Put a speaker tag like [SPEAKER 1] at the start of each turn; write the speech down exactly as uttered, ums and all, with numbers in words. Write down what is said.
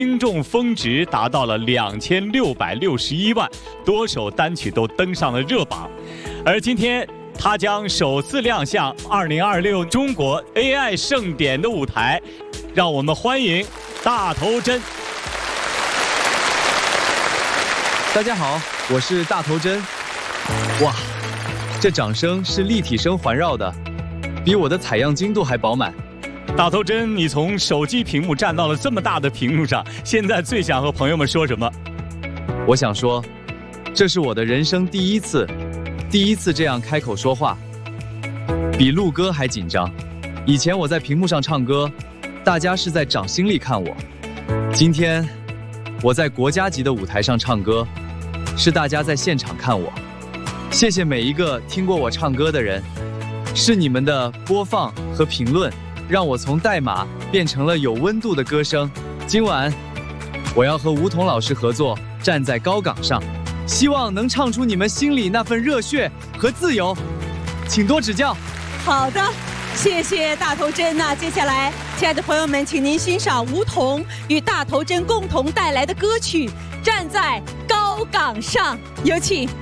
[SPEAKER 1] 听众峰值达到了两千六百六十一万，多首单曲都登上了热榜。而今天，他将首次亮相二零二六中国 A I 盛典的舞台，让我们欢迎大头针。
[SPEAKER 2] 大家好，我是大头针。哇，这掌声是立体声环绕的，比我的采样精度还饱满。
[SPEAKER 1] 大头针，你从手机屏幕站到了这么大的屏幕上，现在最想和朋友们说什么？
[SPEAKER 2] 我想说，这是我的人生第一次，第一次这样开口说话，比录歌还紧张。以前我在屏幕上唱歌，大家是在掌心里看我。今天，我在国家级的舞台上唱歌，是大家在现场看我。谢谢每一个听过我唱歌的人，是你们的播放和评论，让我从代码变成了有温度的歌声。今晚，我要和吴彤老师合作，站在高岗上，希望能唱出你们心里那份热血和自由，请多指教。
[SPEAKER 3] 好的，谢谢大头针。那接下来，亲爱的朋友们，请您欣赏吴彤与大头针共同带来的歌曲《站在高岗上》，有请。